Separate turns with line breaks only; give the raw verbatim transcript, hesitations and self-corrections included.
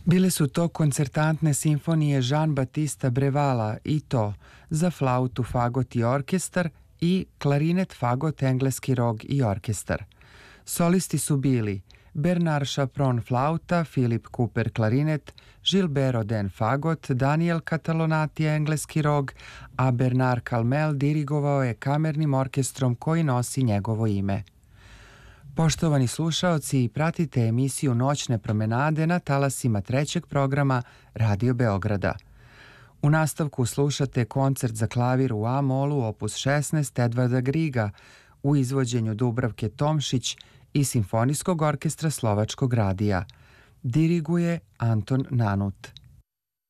Bile su to koncertantne simfonije Jean-Baptista Brevala i to za flautu, fagot i orkestar i klarinet, fagot, engleski rog i orkestar. Solisti su bili Bernard Chapron flauta, Philip Cooper klarinet, Gilbert Oden fagot, Daniel Catalonati engleski rog, a Bernard Calmel dirigovao je kamernim orkestrom koji nosi njegovo ime. Poštovani slušaoci, pratite emisiju Noćne promenade na talasima trećeg programa Radio Beograda. U nastavku slušate koncert za klavir u A-molu opus šesnaest Edvarda Griga u izvođenju Dubravke Tomšić i Simfonijskog orkestra Slovačkog radija. Diriguje Anton Nanut.